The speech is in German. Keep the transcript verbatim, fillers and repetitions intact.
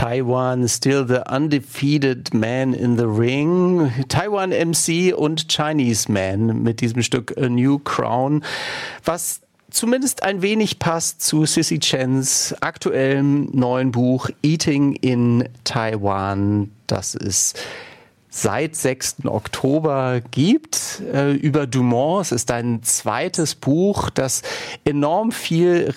Taiwan, still the undefeated man in the ring. Taiwan M C und Chinese Man mit diesem Stück A New Crown, was zumindest ein wenig passt zu Sissy Chens aktuellem neuen Buch Eating in Taiwan, das es seit sechsten Oktober gibt, äh, über Dumont. Es ist ein zweites Buch, das enorm viel